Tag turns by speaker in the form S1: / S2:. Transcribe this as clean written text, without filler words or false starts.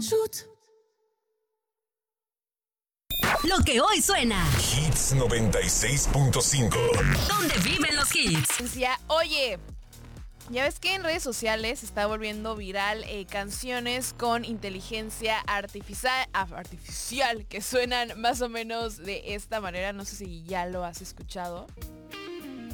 S1: Shoot.
S2: Lo que hoy suena.
S3: Hits 96.5.
S2: ¿Dónde viven los hits?
S4: Oye, ya ves que en redes sociales se está volviendo viral canciones con inteligencia artificial que suenan más o menos de esta manera. No sé si ya lo has escuchado.